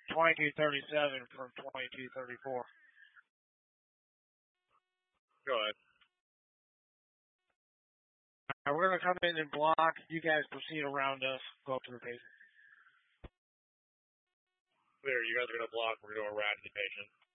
2237 from 2234. Go ahead. All right, we're going to come in and block. You guys proceed around us. Go up to the patient. Clear. You guys are going to block. We're going to eradicate the patient.